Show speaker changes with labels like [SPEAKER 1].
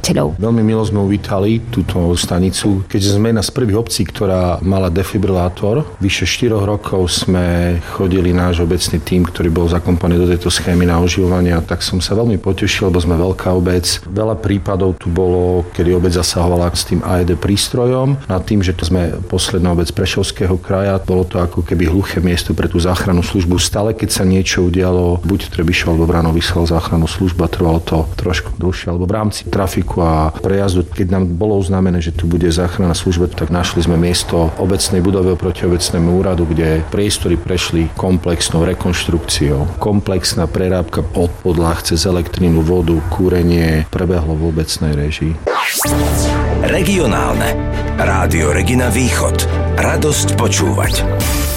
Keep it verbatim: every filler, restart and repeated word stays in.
[SPEAKER 1] obyvateľov.
[SPEAKER 2] Veľmi milo sme uvítali túto stanicu, keďže sme jedna z prvých obcí, ktorá mala defibrilátor. Vyše štyroch rokov sme chodili náš obecný tím, ktorý bol zakomponovaný do tejto schémy na oživovanie, tak som sa veľmi potešil, lebo sme veľká obec. Veľa prípadov tu bolo, kedy obec zasahovala s tým á é dé prístrojom. Na tým, že to sme posledná obec Prešovského kraja, bolo to ako keby hluché miesto pre tú záchrannú službu. Stále, keď sa niečo udialo, buď Trebišov alebo Vranov vyslal záchrannú službu, trvalo to trošku dlhšie, alebo v rámci trafiku a prejazdu, keď nám bolo oznámené, že tu bude záchranná služba, tak našli sme miesto obecnej budovy oproti obecnému úradu, kde priestory prešli komplexnou rekonštrukciou. Komplexná prerábka od podlah cez elektrínu, vodu, kúrenie prebehlo v obecnej réžii.
[SPEAKER 3] Regionálne. Rádio Regina Východ. Radosť počúvať.